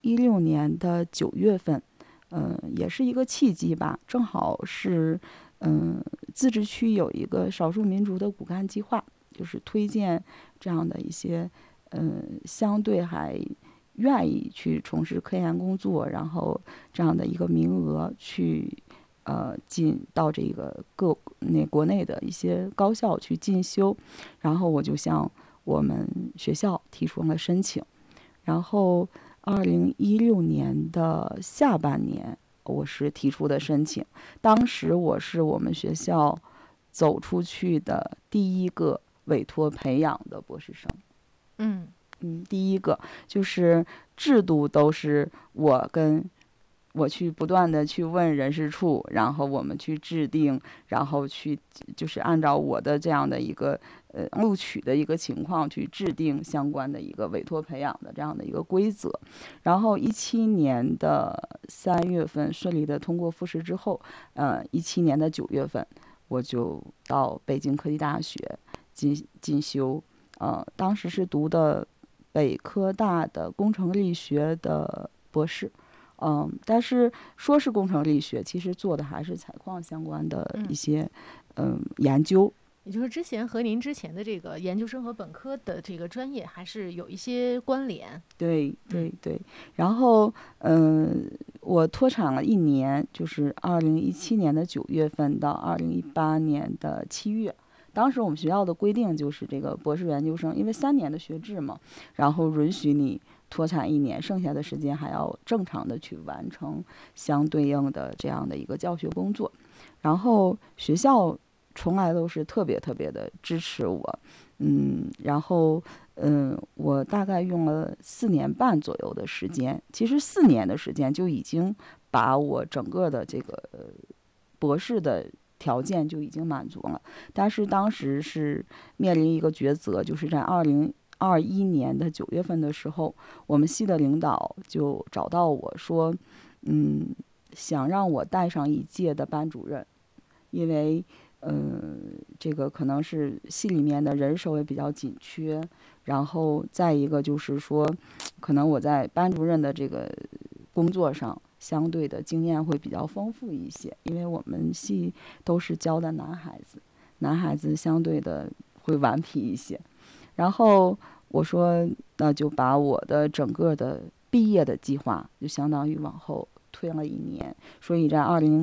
2016年的9月份，也是一个契机吧，正好是自治区有一个少数民族的骨干计划，就是推荐这样的一些相对还愿意去从事科研工作，然后这样的一个名额去进到这个国内的一些高校去进修，然后我就向我们学校提出了申请，然后2016年的下半年我是提出的申请，当时我是我们学校走出去的第一个委托培养的博士生。第一个就是制度都是我去不断的去问人事处，然后我们去制定，然后去就是按照我的这样的一个录取的一个情况去制定相关的一个委托培养的这样的一个规则。然后2017年的3月份顺利的通过复试之后，2017年的9月份我就到北京科技大学进修，当时是读的北科大的工程力学的博士。但是说是工程力学，其实做的还是采矿相关的一些研究。 也就是之前和您之前的这个研究生和本科的这个专业还是有一些关联。 对。然后我脱产了1年，就是2017年的9月份到2018年的7月。当时我们学校的规定就是这个博士研究生，因为3年的学制嘛，然后允许你脱产1年，剩下的时间还要正常的去完成相对应的这样的一个教学工作。然后学校从来都是特别特别的支持我，然后我大概用了4年半左右的时间，其实4年的时间就已经把我整个的这个博士的条件就已经满足了。但是当时是面临一个抉择，就是在2021年的9月份的时候，我们系的领导就找到我说，想让我带上一届的班主任，因为这个可能是系里面的人手也比较紧缺，然后再一个就是说，可能我在班主任的这个工作上相对的经验会比较丰富一些，因为我们系都是教的男孩子相对的会顽皮一些。然后我说那就把我的整个的毕业的计划就相当于往后推了1年，所以在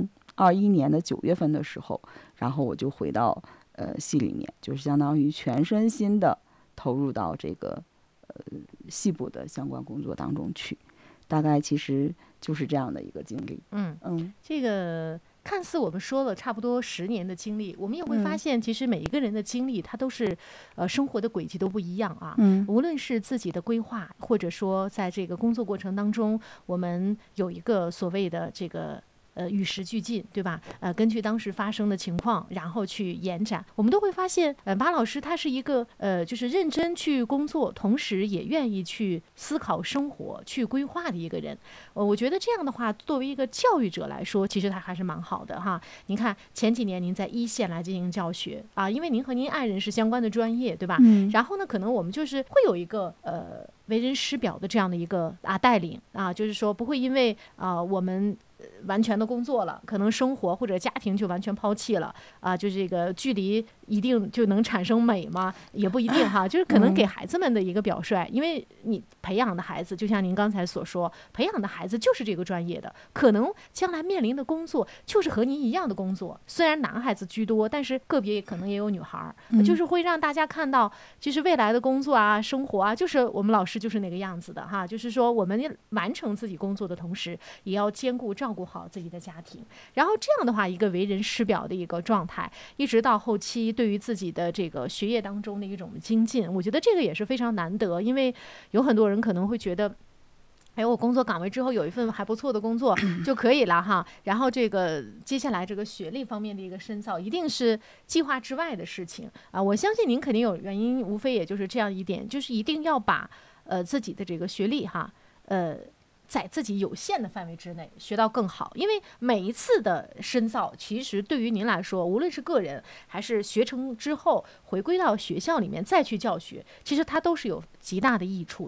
2021年的9月份的时候，然后我就回到系里面，就是相当于全身心的投入到这个系部的相关工作当中去，大概其实就是这样的一个经历。 这个看似我们说了差不多10年的经历，我们也会发现，其实每一个人的经历，他都是生活的轨迹都不一样啊。无论是自己的规划，或者说在这个工作过程当中，我们有一个所谓的这个与时俱进，对吧？根据当时发生的情况，然后去延展，我们都会发现，马老师他是一个就是认真去工作，同时也愿意去思考生活、去规划的一个人。我觉得这样的话，作为一个教育者来说，其实他还是蛮好的哈。您看前几年您在一线来进行教学啊，因为您和您爱人是相关的专业，对吧？然后呢，可能我们就是会有一个为人师表的这样的一个带领啊，就是说不会因为我们完全的工作了，可能生活或者家庭就完全抛弃了啊，就这个距离一定就能产生美吗？也不一定哈，就是可能给孩子们的一个表率，因为你培养的孩子，就像您刚才所说，培养的孩子就是这个专业的，可能将来面临的工作就是和您一样的工作，虽然男孩子居多，但是个别可能也有女孩，就是会让大家看到，其实未来的工作啊、生活啊，就是我们老师就是那个样子的哈，就是说我们完成自己工作的同时，也要兼顾照顾好自己的家庭，然后这样的话，一个为人师表的一个状态，一直到后期对于自己的这个学业当中的一种精进，我觉得这个也是非常难得，因为有很多人可能会觉得，哎，我工作岗位之后有一份还不错的工作就可以了哈，然后这个接下来这个学历方面的一个深造，一定是计划之外的事情啊。我相信您肯定有原因，无非也就是这样一点，就是一定要把自己的这个学历哈，在自己有限的范围之内学到更好，因为每一次的深造，其实对于您来说，无论是个人还是学成之后回归到学校里面再去教学，其实它都是有极大的益处的。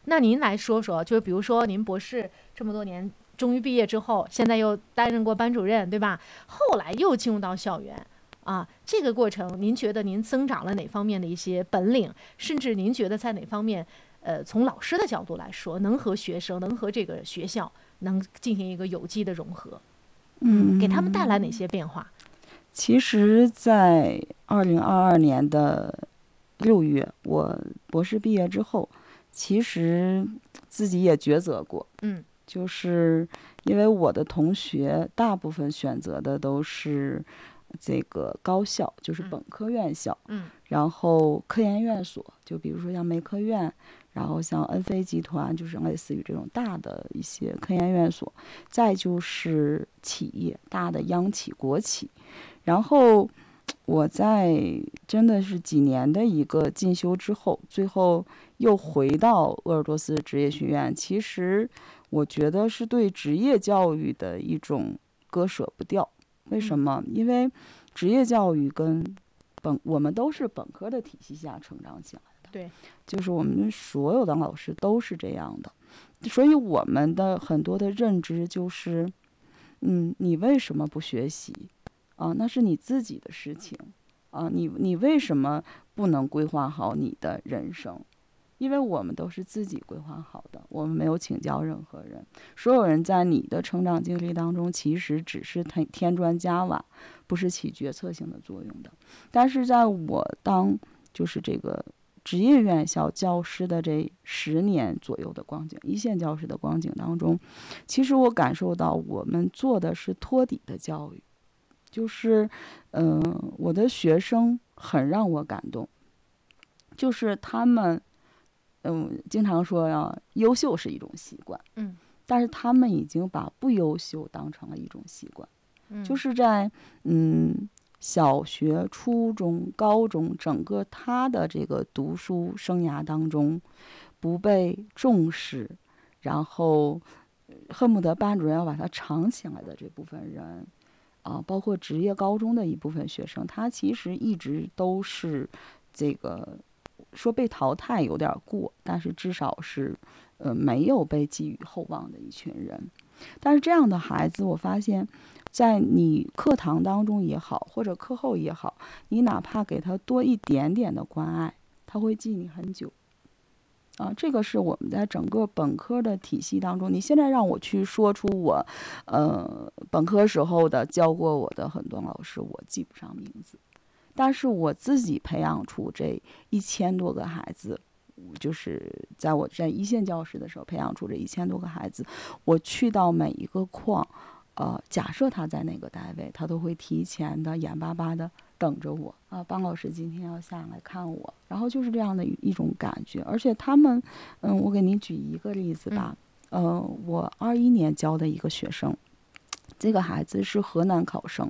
那您来说说，就是比如说您博士这么多年，终于毕业之后，现在又担任过班主任，对吧？后来又进入到校园啊，这个过程您觉得您增长了哪方面的一些本领？甚至您觉得在哪方面，从老师的角度来说，能和学生，能和这个学校能进行一个有机的融合？给他们带来哪些变化？ 其实在2022年的6月，我博士毕业之后，其实自己也抉择过，就是因为我的同学大部分选择的都是这个高校，就是本科院校，然后科研院所，就比如说像梅科院，然后像恩飞集团，就是类似于这种大的一些科研院所，再就是企业，大的央企、国企。然后我在真的是几年的一个进修之后，最后又回到鄂尔多斯职业学院。其实我觉得是对职业教育的一种割舍不掉。为什么？因为职业教育跟我们都是本科的体系下成长起来的， 对， 就是我们所有的老师都是这样的，所以我们的很多的认知就是，你为什么不学习？那是你自己的事情，你为什么不能规划好你的人生？因为我们都是自己规划好的，我们没有请教任何人。所有人在你的成长经历当中，其实只是添砖加瓦，不是起决策性的作用的。但是在我当就是这个职业院校教师的这10年左右的光景，一线教师的光景当中，其实我感受到我们做的是托底的教育。就是，我的学生很让我感动，就是他们，经常说优秀是一种习惯，但是他们已经把不优秀当成了一种习惯，就是在小学、初中、高中整个他的这个读书生涯当中，不被重视，然后恨不得班主任要把他藏起来的这部分人。包括职业高中的一部分学生，他其实一直都是这个说被淘汰有点过，但是至少是没有被寄予厚望的一群人。但是这样的孩子，我发现在你课堂当中也好，或者课后也好，你哪怕给他多一点点的关爱，他会记你很久。这个是我们在整个本科的体系当中，你现在让我去说出我，本科时候的教过我的很多老师，我记不上名字，但是我自己培养出这1000多个孩子，就是在我在一线教师的时候培养出这1000多个孩子，我去到每一个框，假设他在那个单位，他都会提前的眼巴巴的等着我邦老师今天要下来看我，然后就是这样的一种感觉。而且他们，我给您举一个例子吧，我21年教的一个学生，这个孩子是河南考生，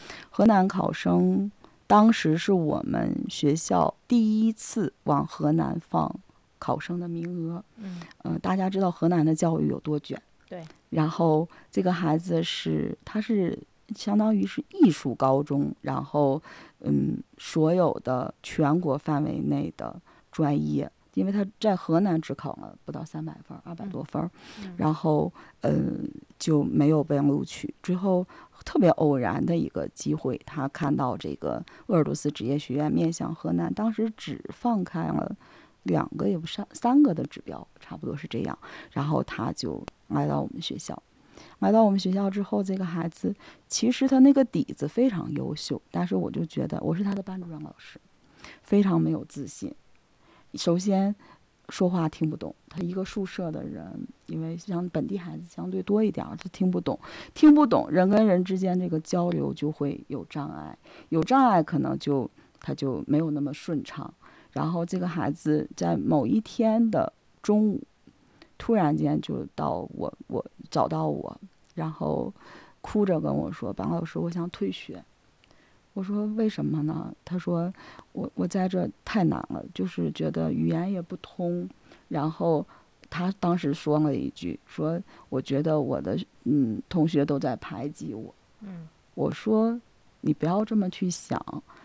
当时是我们学校第一次往河南放考生的名额，大家知道河南的教育有多卷， 对， 然后这个孩子他是相当于是艺术高中，然后所有的全国范围内的专业，因为他在河南只考了不到300分，200多分，然后就没有被录取。之后特别偶然的一个机会，他看到这个鄂尔多斯职业学院面向河南，当时只放开了2个也不是3个的指标，差不多是这样。然后他就来到我们学校。来到我们学校之后，这个孩子其实他那个底子非常优秀，但是我就觉得我是他的班主任老师，非常没有自信。首先说话听不懂，他一个宿舍的人，因为像本地孩子相对多一点，他听不懂，人跟人之间这个交流就会有障碍，可能他就没有那么顺畅。然后这个孩子在某一天的中午，突然间就我找到我，然后哭着跟我说：“邦老师，我想退学。”我说：“为什么呢？”他说：“我在这太难了，就是觉得语言也不通。”然后他当时说了一句：“说我觉得我的同学都在排挤我。”我说：“你不要这么去想，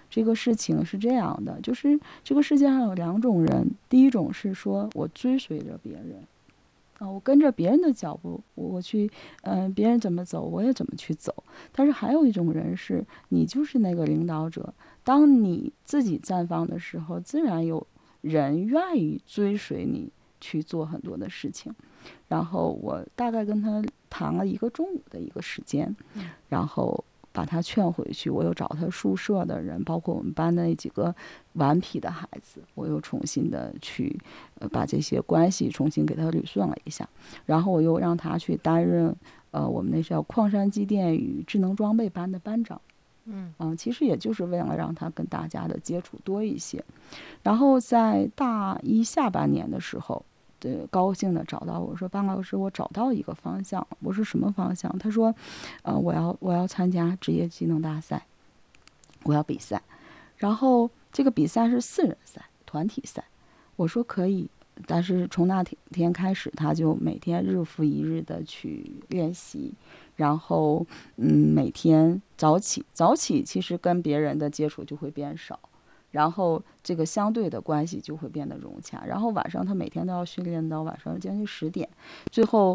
这个事情是这样的，就是这个世界上有2种人，第一种是说我追随着别人我跟着别人的脚步，我去别人怎么走我也怎么去走。但是还有一种人是你就是那个领导者，当你自己绽放的时候，自然有人愿意追随你去做很多的事情。然后我大概跟他谈了1个中午的一个时间，然后把他劝回去。我又找他宿舍的人，包括我们班的那几个顽皮的孩子，我又重新的去把这些关系重新给他捋顺了一下。然后我又让他去担任我们那叫矿山机电与智能装备班的班长。其实也就是为了让他跟大家的接触多一些。然后在大1下半年的时候，对，高兴的找到我说，班老师，我找到一个方向。我说什么方向？他说我要参加职业技能大赛，我要比赛。然后这个比赛是4人赛，团体赛。我说可以，但是从那天开始，他就每天日复一日的去练习。然后每天早起其实跟别人的接触就会变少，然后这个相对的关系就会变得融洽。然后晚上他每天都要训练到晚上将近10点，最后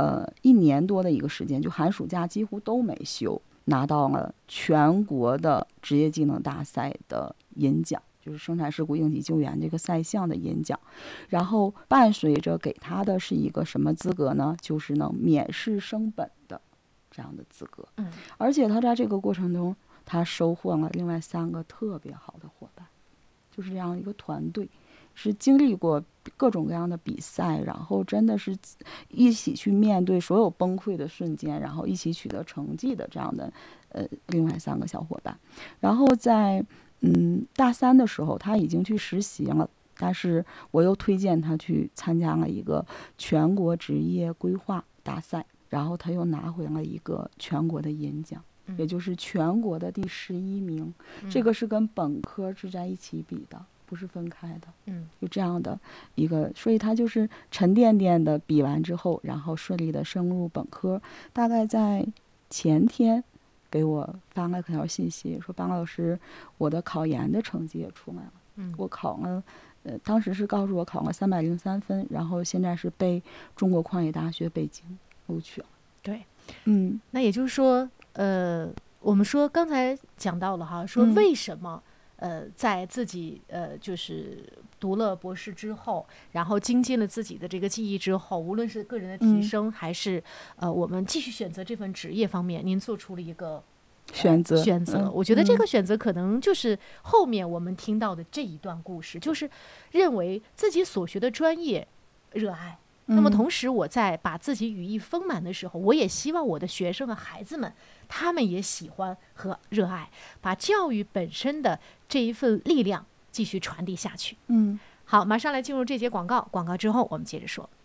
1年多的一个时间，就寒暑假几乎都没休，拿到了全国的职业技能大赛的银奖，就是生产事故应急救援这个赛项的银奖。然后伴随着给他的是一个什么资格呢？就是能免试升本的这样的资格。而且他在这个过程中，他收获了另外3个特别好的伙伴，就是这样一个团队，是经历过各种各样的比赛，然后真的是一起去面对所有崩溃的瞬间，然后一起取得成绩的这样的另外3个小伙伴。然后在大3的时候，他已经去实习了，但是我又推荐他去参加了一个全国职业规划大赛，然后他又拿回了一个全国的银奖，也就是全国的第11名。这个是跟本科是在一起比的，不是分开的。就这样的一个，所以他就是沉甸甸的比完之后，然后顺利的升入本科。大概在前天给我发了条信息说，班老师，我的考研的成绩也出来了。我考了当时是告诉我考了303分，然后现在是被中国矿业大学北京录取了。 对，那也就是说，我们说刚才讲到了哈，说为什么在自己就是读了博士之后，然后精进了自己的这个技艺之后，无论是个人的提升，还是我们继续选择这份职业方面，您做出了一个选择。我觉得这个选择可能就是后面我们听到的这一段故事，就是认为自己所学的专业热爱。那么同时我在把自己羽翼丰满的时候，我也希望我的学生和孩子们，他们也喜欢和热爱，把教育本身的这一份力量继续传递下去。好，马上来进入这节广告，广告之后我们接着说。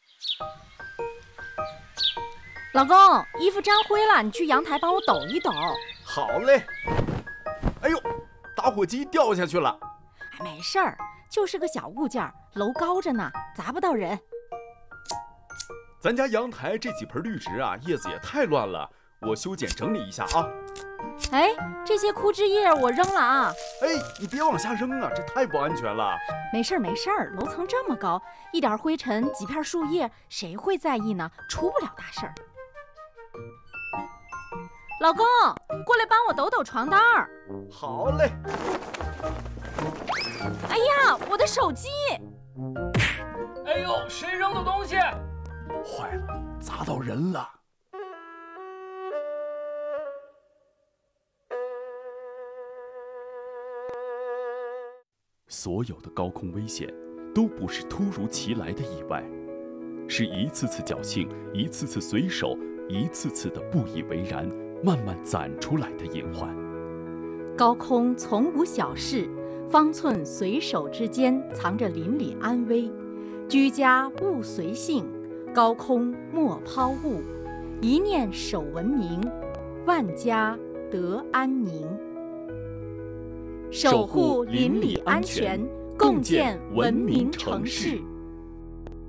老公，衣服沾灰了，你去阳台帮我抖一抖。 好嘞。哎呦，打火机掉下去了。 没事儿，就是个小物件，楼高着呢，砸不到人。 咱家阳台这几盆绿植啊，叶子也太乱了，我修剪整理一下啊。 哎，这些枯枝叶我扔了啊。 哎，你别往下扔啊，这太不安全了。 没事儿，楼层这么高，一点灰尘几片树叶谁会在意呢？出不了大事儿。老公，过来帮我抖抖床单儿。 好嘞。 哎呀，我的手机！ 哎呦，谁扔的东西？ 坏了，砸到人了。所有的高空危险都不是突如其来的意外，是一次次侥幸，一次次随手，一次次的不以为然，慢慢攒出来的隐患。 高空从无小事，方寸随手之间藏着邻里安危。居家勿随性，高空莫抛物，一念守文明，万家得安宁。守护邻里安全，共建文明城市。